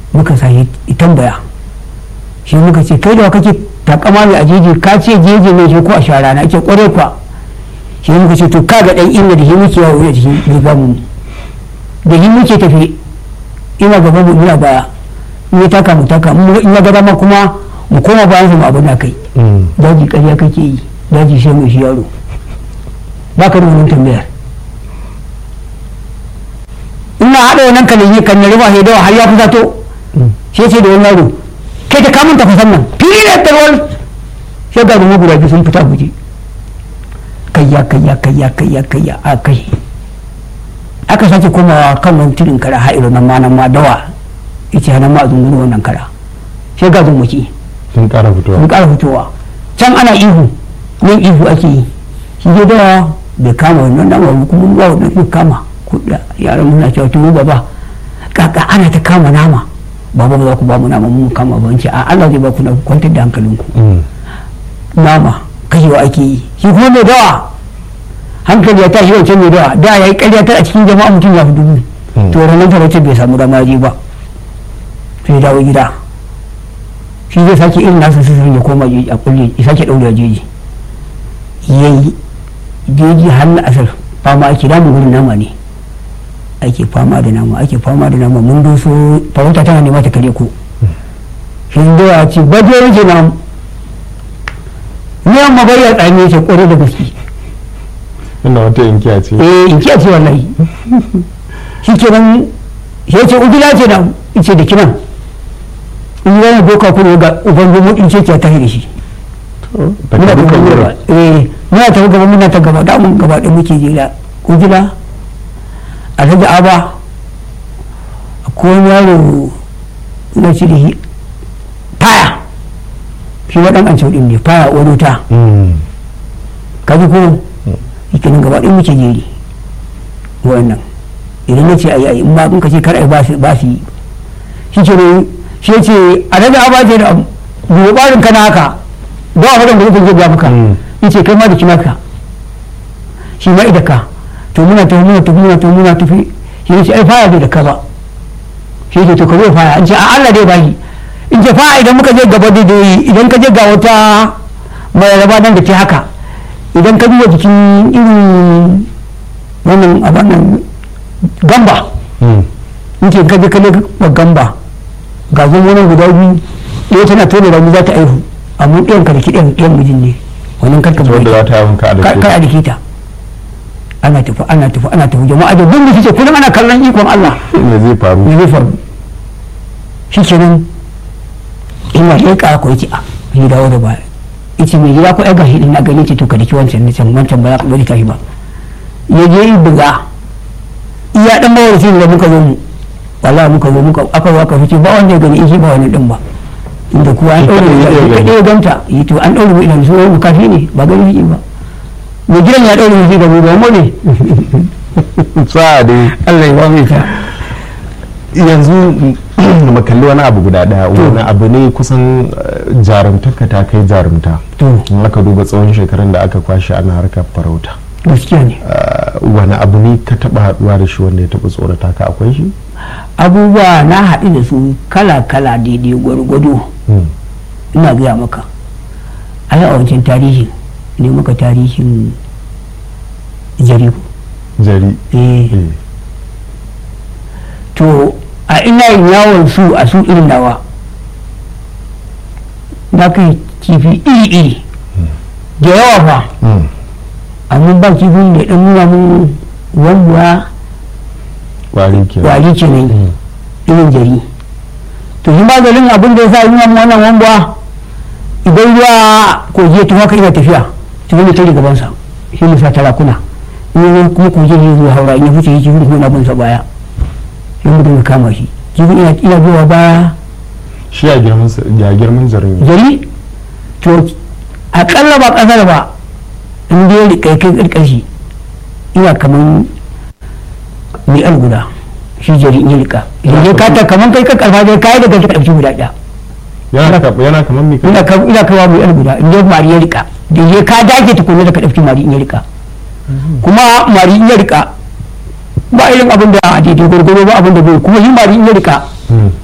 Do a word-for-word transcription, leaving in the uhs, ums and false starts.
muka sahi tambaya shi muka ce kai da wa kake takama mai a jeji ka ce jeji ne ke ko a shara na ake kware kwa shi muka ce to kaga dan inda da shi muke yawo da shi riga mu da shi muke tafi ina gaba mu ina baya in ya taka mu taka mu in ya ga dama kuma mu koma bayan mu abin da kai daji ƙarya kake yi daji sai mu shi yaro ba ka da wannan tambayar ina haɗa wannan kalin kan ya riba sai dawa har ya fi zato sai ce da wani yaro kai ta kamun tafasan nan fili da tarwar sai ga rumu guda biyu sun fita guje kayya kayya kayya kayya kayya a kai aka sake komawa kan wani tudun kara ha'iru nan ma nan ma dawa yace nan ma a zunguru wannan kara sai ga zumuki sun ƙara fitowa sun ƙara fitowa can ana ihu nan ihu ake yi shi je dawa bai kama wannan dan wa kuma ba wannan kama kuɗa yaran muna cewa tunu baba kaka ana ta kama nama baba ba za ku ba mu nama mun kama ba wance a Allah zai ba ku na kwantar da hankalinku nama kashewa ake yi shi kuma mai dawa hankali ya tashi wancan mai dawa da ya yi ƙarya ta a cikin jama'a mutum ya fi dubu to ranar talauci bai samu dama je ba sai dawo gida shi zai sake irin nasa sisirin ya koma a kulle ya sake ɗaure a jeji yayi jeji har na asar fama ake damun gurin nama ne ake fama da nama ake fama da nama mun doso farauta tana nema ta kare ko shi da ya ce baje yake na ne amma bai ya tsame shi kore da gaske ina wata inkiya ce eh inkiya ce wallahi shi kenan sai ce ujila ce da ce da kinan in yana doka kuma ga ubangiji mu in ce ta tahi da shi muna ta gaba eh muna ta gaba muna ta gaba da mun gaba da muke jira ujila alhaji aba akwai wani yaro na ci da shi faya shi waɗan an cauɗin ne faya wani ta kaji ko ikinin gaba ɗin muke jeri wannan idan na ce a yi in ma in ka ce kar a yi ba su yi shi ce ne shi ce alhaji aba ce da buwa ɓarin kana haka ba a faɗin da zai zai gafuka in ce kai ma da kina ka shi ma idaka to muna tafi muna tafi muna tafi muna tafi shi ne ce ai faya bai da ka ba shi ce to ka zai faya an ce a Allah dai bashi in ce faya idan muka je gaba daidai idan ka je ga wata mai raba nan da ke haka idan ka duba jikin irin wannan abin nan gamba in ce ka je ka ne gamba ga zan wani guda biyu ɗaya tana tona ramu za ta aihu amma ɗayan ka da ki ɗayan mijin ne wannan karka bai wanda za ta yi ka a dake ta ana tafi ana tafi ana tafi jama'a da duk da ce kullum ana kallon ikon Allah me zai faru me zai faru shi kenan ina leƙa ko yace a ni dawo da baya yace me gida ko ai ga hidin na gani ce to ka daki wancan ne can wancan ba za ka bari tashi ba ya je yi buga iya dan bawar shi da muka zo mu wallahi muka zo muka aka zo aka fice ba wanda ya gani shi ba wani din ba inda kuwa an daure ya kaɗe ganta yi to an daure mu idan so mu kafi ne ba gani shi ba mai gidan ya daure shi da mu ba mu ne sa dai Allah ya ba mu ta yanzu mu kalli wani abu guda daya wani abu ne kusan jarumtarka ta kai jarumta in aka duba tsawon shekarun da aka kwashe ana harkar farauta gaskiya ne wani abu ne ka taba haduwa da shi wanda ya taba tsorata ka akwai shi abubuwa na haɗu da su kala kala daidai gwargwado ina gaya maka ai a wancan tarihin ne muka tarihin jari jari eh to a ina yin yawon su a su irin nawa na kai kifi iri-iri da yawa fa amma ba kifin da ɗan nuna mun wanda kwari ke ne irin jari to shi maganin abin da ya sa nuna mun wannan wanda idan ruwa koje ta haka ina tafiya ta wani tare gabansa shi ne sa tarakuna in kuma koje ne zuwa haura in ya fice yi kifin kuma abin sa baya sai mutum ya kama shi kifin ina ina zuwa baya shi ya girman ya girman jarin jari to akalla ba kasar ba in dai kai kai karkashi ina kaman mai al guda shi jari in rika idan ka ta kaman kai ka karfa dai kai daga ka dauki guda daya yana ka yana kaman mai ina ka ina kawa mai al guda in dai mari ya rika da je ka dage tukunna da ka dauki mari in ya rika kuma mari in ya rika ba irin abin da a daidai gwargwaro ba abin da bai kuma shi mari in ya rika